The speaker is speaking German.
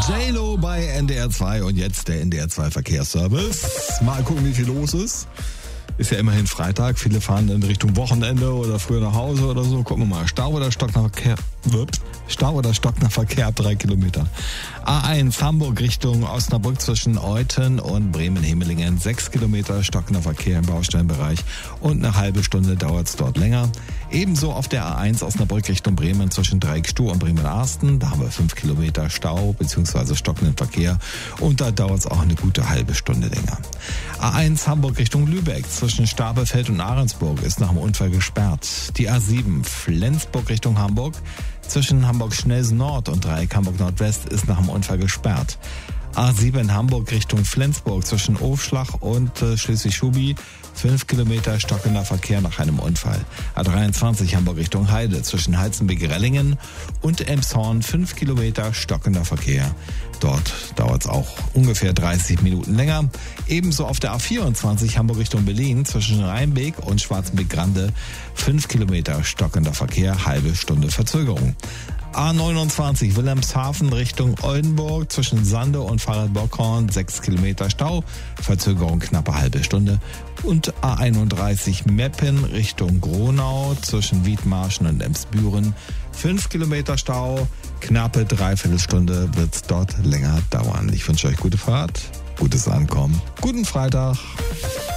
J-Lo bei NDR 2 und jetzt der NDR 2 Verkehrsservice. Mal gucken, wie viel los ist. Ist ja immerhin Freitag. Viele fahren in Richtung Wochenende oder früher nach Hause oder so. Gucken wir mal. Stau oder Stock nach Verkehr? Stau oder Stock nach Verkehr? 3 Kilometer. A1 Hamburg Richtung Osnabrück zwischen Euthen und Bremen-Hemelingen. 6 Kilometer stockender Verkehr im Baustellenbereich und eine halbe Stunde dauert es dort länger. Ebenso auf der A1 Osnabrück Richtung Bremen zwischen Dreieckstuhl und Bremen-Arsten. Da haben wir 5 Kilometer Stau bzw. stockenden Verkehr und da dauert es auch eine gute halbe Stunde länger. A1 Hamburg Richtung Lübeck zwischen Stapelfeld und Ahrensburg ist nach dem Unfall gesperrt. Die A7 Flensburg Richtung Hamburg zwischen Hamburg-Schnelsen Nord und Dreieck Hamburg-Nordwest ist nach dem Unfall gesperrt. A7 Hamburg Richtung Flensburg zwischen Ofschlach und Schleswig-Schubi 5 Kilometer stockender Verkehr nach einem Unfall. A23 Hamburg Richtung Heide zwischen Heizenbeek-Rellingen und Elmshorn 5 Kilometer stockender Verkehr. Dort dauert es auch ungefähr 30 Minuten länger. Ebenso auf der A24 Hamburg Richtung Berlin zwischen Rheinbeek und Schwarzenbeek-Grande 5 Kilometer stockender Verkehr, halbe Stunde Verzögerung. A29 Wilhelmshaven Richtung Oldenburg zwischen Sande und Fahrrad-Bockhorn 6 Kilometer Stau, Verzögerung knappe halbe Stunde. Und A31 Meppen Richtung Gronau zwischen Wiedmarschen und Emsbüren 5 Kilometer Stau, knappe Dreiviertelstunde wird es dort länger dauern. Ich wünsche euch gute Fahrt, gutes Ankommen, guten Freitag.